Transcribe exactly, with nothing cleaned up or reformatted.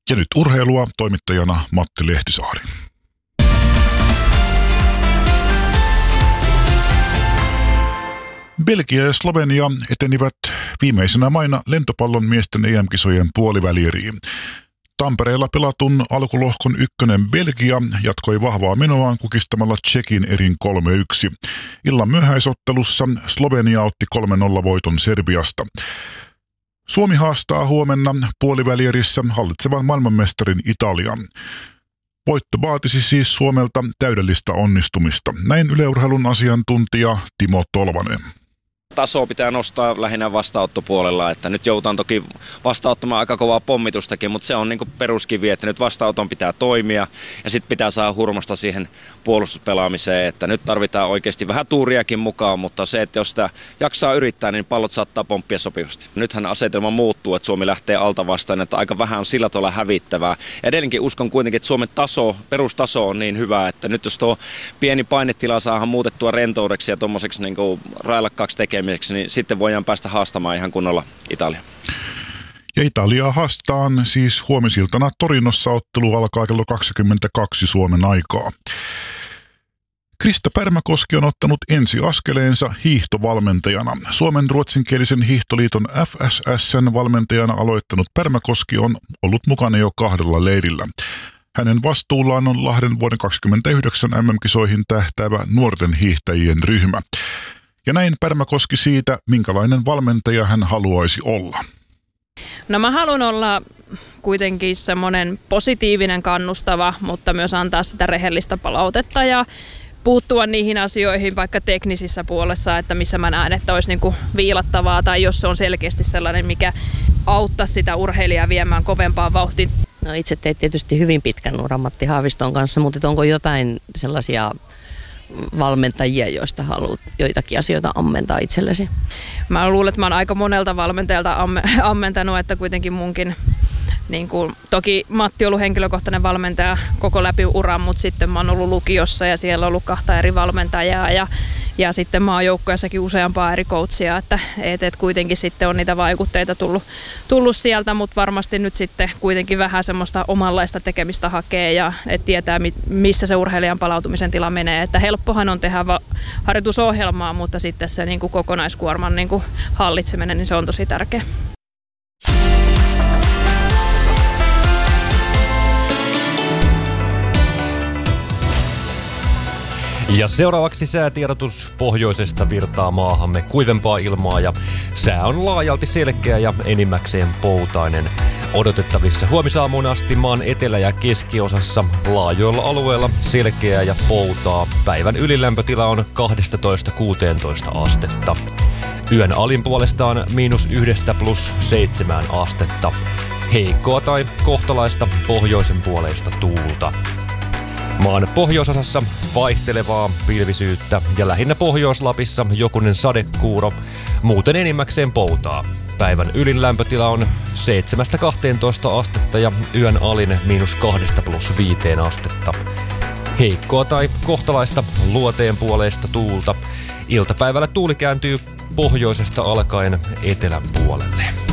Ja nyt urheilua, toimittajana Matti Lehtisaari. Belgia ja Slovenia etenivät viimeisenä maina lentopallon miesten E M-kisojen puolivälieriin. Tampereella pelatun alkulohkon ykkönen Belgia jatkoi vahvaa menoaan kukistamalla Tšekin erin kolme yksi. Illan myöhäisottelussa Slovenia otti kolme nolla voiton Serbiasta. Suomi haastaa huomenna puolivälierissä hallitsevan maailmanmestarin Italian. Voitto vaatisi siis Suomelta täydellistä onnistumista. Näin Yle Urheilun asiantuntija Timo Tolvanen. Tasoa pitää nostaa lähinnä vastaanottopuolella, että nyt joudutaan toki vastaanottamaan aika kovaa pommitustakin, mutta se on niin kuin peruskivi, että nyt vastaanoton pitää toimia ja sitten pitää saada hurmasta siihen puolustuspelaamiseen, että nyt tarvitaan oikeasti vähän tuuriakin mukaan, mutta se, että jos sitä jaksaa yrittää, niin pallot saattaa pomppia sopivasti. Nythän asetelma muuttuu, että Suomi lähtee alta vastaan, että aika vähän on sillä tavalla hävittävää. Ja edelleenkin uskon kuitenkin, että Suomen taso, perustaso on niin hyvä, että nyt jos tuo pieni painetila saadaan muutettua rentoudeksi ja tuommoiseksi niin kuin railakkaaksi tekemään, niin sitten voidaan päästä haastamaan ihan kunnolla Italia. Ja Italiaa haastaan siis huomisiltana Torinossa. Ottelu alkaa kello kaksikymmentäkaksi Suomen aikaa. Krista Pärmäkoski on ottanut ensiaskeleensa hiihtovalmentajana. Suomen ruotsinkielisen hiihtoliiton F S S:n valmentajana aloittanut Pärmäkoski on ollut mukana jo kahdella leirillä. Hänen vastuullaan on Lahden vuoden kaksikymmentäyhdeksän M M-kisoihin tähtäävä nuorten hiihtäjien ryhmä. Ja näin Pärmäkoski siitä, minkälainen valmentaja hän haluaisi olla. No mä haluan olla kuitenkin semmoinen positiivinen, kannustava, mutta myös antaa sitä rehellistä palautetta ja puuttua niihin asioihin vaikka teknisissä puolessa, että missä mä näen, että olisi niinku viilattavaa tai jos se on selkeästi sellainen, mikä auttaa sitä urheilijaa viemään kovempaan vauhtiin. No itse teit tietysti hyvin pitkän uran Matti Haaviston kanssa, mutta onko jotain sellaisia valmentajia, joista haluat joitakin asioita ammentaa itsellesi? Mä luulen, että mä oon aika monelta valmentajalta ammentanut, että kuitenkin munkin, niin kuin, toki Matti on ollut henkilökohtainen valmentaja koko läpi uran, mutta sitten mä oon ollut lukiossa ja siellä on ollut kahta eri valmentajaa ja, ja sitten mä oon joukkueessakin useampaa eri coachia, että et, et kuitenkin sitten on niitä vaikutteita tullut, tullut sieltä, mutta varmasti nyt sitten kuitenkin vähän semmoista omanlaista tekemistä hakee ja et tietää, missä se urheilijan palautumisen tila menee. Että helppohan on tehdä va- harjoitusohjelmaa, mutta sitten se niin kuin kokonaiskuorman niin kuin hallitseminen, niin se on tosi tärkeä. Ja seuraavaksi säätiedotus. Pohjoisesta virtaa maahamme kuivempaa ilmaa ja sää on laajalti selkeä ja enimmäkseen poutainen. Odotettavissa huomisaamuun asti maan etelä- ja keskiosassa laajoilla alueilla selkeää ja poutaa. Päivän ylilämpötila on kaksitoista kuusitoista astetta. Yön alin puolestaan miinus yhdestä plus seitsemään astetta. Heikkoa tai kohtalaista pohjoisen puoleista tuulta. Maan pohjoisosassa vaihtelevaa pilvisyyttä ja lähinnä Pohjois-Lapissa jokunen sadekuuro, muuten enimmäkseen poutaa. Päivän ylin lämpötila on seitsemästä kahteentoista astetta ja yön alin miinus kahdesta plus viiteen astetta. Heikkoa tai kohtalaista luoteen puoleista tuulta. Iltapäivällä tuuli kääntyy pohjoisesta alkaen etelän puolelle.